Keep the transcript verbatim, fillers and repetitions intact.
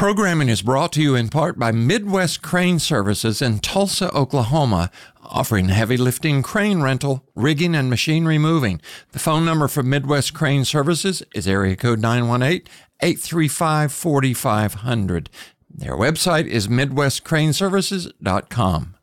Programming is brought to you in part by Midwest Crane Services in Tulsa, Oklahoma, offering heavy lifting crane rental, rigging, and machine removing. The phone number for Midwest Crane Services is area code nine one eight, eight three five, four five zero zero. Their website is midwest crane services dot com.